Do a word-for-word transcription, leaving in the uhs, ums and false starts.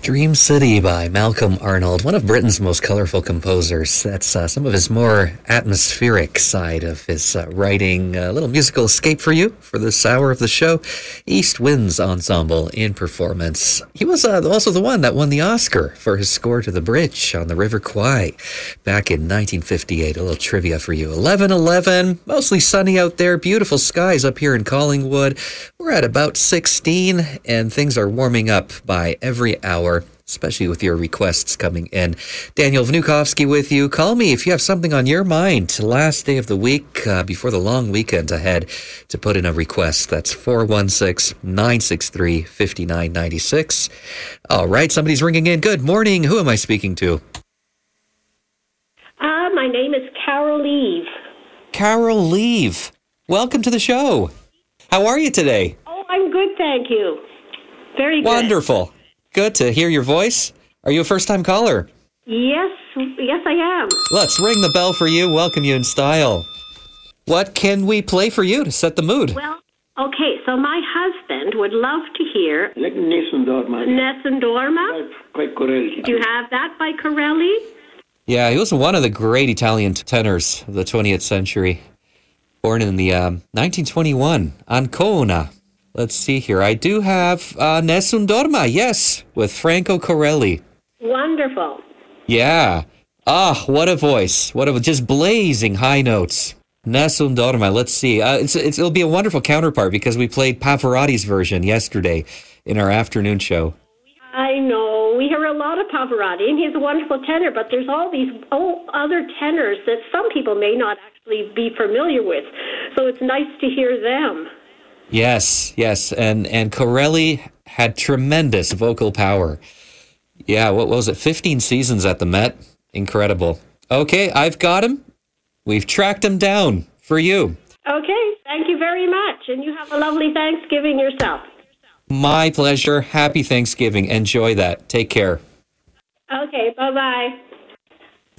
Dream City by Malcolm Arnold, one of Britain's most colorful composers. That's uh, some of his more atmospheric side of his uh, writing. A little musical escape for you for this hour of the show. East Winds Ensemble in performance. He was uh, also the one that won the Oscar for his score to The Bridge on the River Kwai back in nineteen fifty-eight. A little trivia for you. eleven eleven, mostly sunny out there. Beautiful skies up here in Collingwood. We're at about sixteen, and things are warming up by every hour, especially with your requests coming in. Daniel Vnukovsky with you. Call me if you have something on your mind. Last day of the week, uh, before the long weekend ahead, to put in a request. That's four one six, nine six three, five nine nine six. All right, somebody's ringing in. Good morning. Who am I speaking to? Uh, my name is Carol Eve. Carol Eve. Welcome to the show. How are you today? Oh, I'm good, thank you. Very good. Wonderful. Good to hear your voice. Are you a first-time caller? Yes, yes I am. Let's ring the bell for you, welcome you in style. What can we play for you to set the mood? Well, okay, so my husband would love to hear Nessun Dorma. Nessun Dorma. By Corelli. Do you have that by Corelli? Yeah, he was one of the great Italian tenors of the twentieth century. Born in the um, nineteen twenty-one, Ancona. Let's see here. I do have uh, Nessun Dorma, yes, with Franco Corelli. Wonderful. Yeah. Ah, what a voice. What a just blazing high notes. Nessun Dorma, let's see. Uh, it's, it's, it'll be a wonderful counterpart because we played Pavarotti's version yesterday in our afternoon show. I know. We hear a lot of Pavarotti, and he's a wonderful tenor, but there's all these oh, other tenors that some people may not actually be familiar with. So it's nice to hear them. Yes, yes, and and Corelli had tremendous vocal power. Yeah, what was it? fifteen seasons at the Met. Incredible. Okay, I've got him. We've tracked him down for you. Okay, thank you very much, and you have a lovely Thanksgiving yourself. My pleasure. Happy Thanksgiving. Enjoy that. Take care. Okay, bye-bye.